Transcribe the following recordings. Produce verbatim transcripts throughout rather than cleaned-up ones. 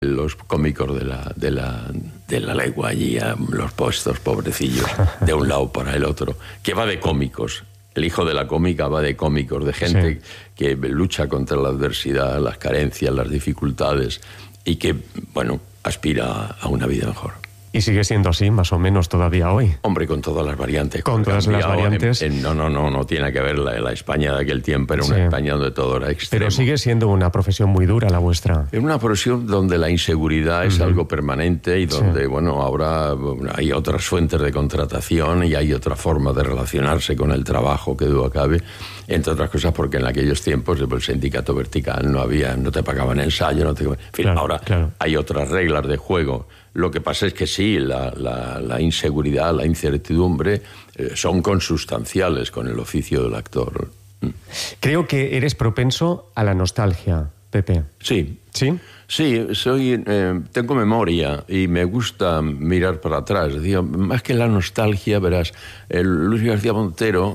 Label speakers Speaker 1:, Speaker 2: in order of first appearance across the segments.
Speaker 1: Los cómicos de la, de la, de la legua allí, a los puestos, pobrecillos, de un lado para el otro, que va de cómicos. El hijo de la cómica va de cómicos, de gente sí. que lucha contra la adversidad, las carencias, las dificultades y que, bueno, aspira a una vida mejor.
Speaker 2: ¿Y sigue siendo así, más o menos, todavía hoy?
Speaker 1: Hombre, con todas las variantes.
Speaker 2: Con todas las variantes.
Speaker 1: En, en, no, no, no, no tiene que ver la, la España de aquel tiempo, era una sí. España donde todo era extremo.
Speaker 2: Pero sigue siendo una profesión muy dura la vuestra.
Speaker 1: Es una profesión donde la inseguridad uh-huh. es algo permanente y donde, sí. bueno, ahora hay otras fuentes de contratación y hay otra forma de relacionarse con el trabajo que duda cabe, entre otras cosas porque en aquellos tiempos el sindicato vertical no había, no te pagaban ensayo, no te... En fin, claro, ahora claro. hay otras reglas de juego. Lo que pasa es que sí, la, la, la inseguridad, la incertidumbre eh, son consustanciales con el oficio del actor.
Speaker 2: Creo que eres propenso a la nostalgia, Pepe.
Speaker 1: Sí.
Speaker 2: ¿Sí?
Speaker 1: Sí, soy, eh, tengo memoria y me gusta mirar para atrás. Digo, más que la nostalgia, verás, el Luis García Montero,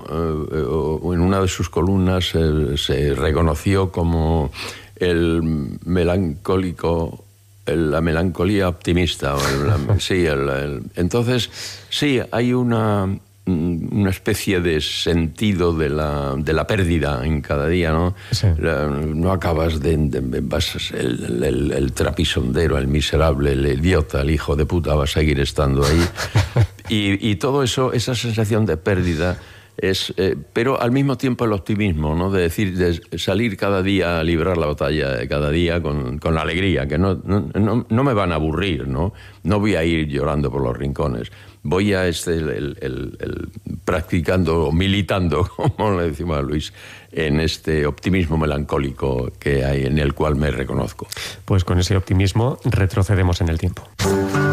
Speaker 1: eh, en una de sus columnas, eh, se reconoció como el melancólico... la melancolía optimista. O el, la, sí, el, el, entonces, sí, hay una, una especie de sentido de la, de la pérdida en cada día, ¿no? Sí. La, no acabas de... de vas, el, el, el trapisondero, el miserable, el idiota, el hijo de puta va a seguir estando ahí. y, y todo eso, esa sensación de pérdida... Es, eh, pero al mismo tiempo el optimismo, ¿no? De decir, de salir cada día a librar la batalla, cada día con, con la alegría, que no, no, no, no me van a aburrir, ¿no? No voy a ir llorando por los rincones. Voy a este, el, el, el, el, practicando, militando, como le decimos a Luis, en este optimismo melancólico que hay, en el cual me reconozco.
Speaker 2: Pues con ese optimismo retrocedemos en el tiempo.